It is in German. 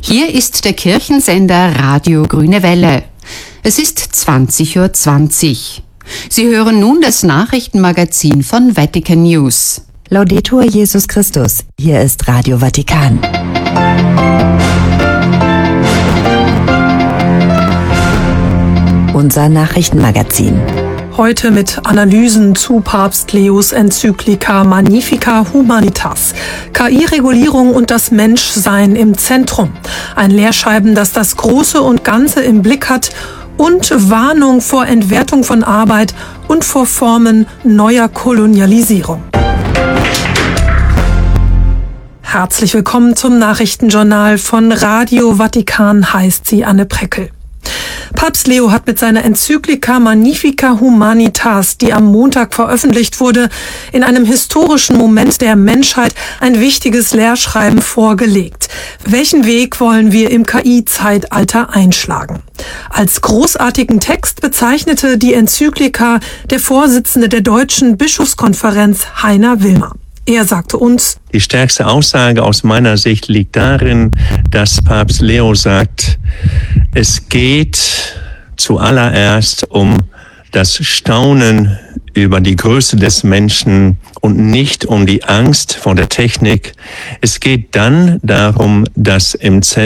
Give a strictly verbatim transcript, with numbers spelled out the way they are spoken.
Hier ist der Kirchensender Radio Grüne Welle. Es ist zwanzig Uhr zwanzig. Sie hören nun das Nachrichtenmagazin von Vatican News. Laudetur Jesus Christus. Hier ist Radio Vatikan. Unser Nachrichtenmagazin. Heute mit Analysen zu Papst Leos Enzyklika Magnificat Humanitas. K I-Regulierung und das Menschsein im Zentrum. Ein Lehrschreiben, das das Große und Ganze im Blick hat. Und Warnung vor Entwertung von Arbeit und vor Formen neuer Kolonialisierung. Herzlich willkommen zum Nachrichtenjournal von Radio Vatikan, heißt sie Anne Preckel. Papst Leo hat mit seiner Enzyklika Magnificat Humanitas, die am Montag veröffentlicht wurde, in einem historischen Moment der Menschheit ein wichtiges Lehrschreiben vorgelegt. Welchen Weg wollen wir im K I-Zeitalter einschlagen? Als großartigen Text bezeichnete die Enzyklika der Vorsitzende der Deutschen Bischofskonferenz, Heiner Wilmer. Er sagte uns: Die stärkste Aussage aus meiner Sicht liegt darin, dass Papst Leo sagt, es geht zuallererst um das Staunen über die Größe des Menschen und nicht um die Angst vor der Technik. Es geht dann darum, dass im Zentrum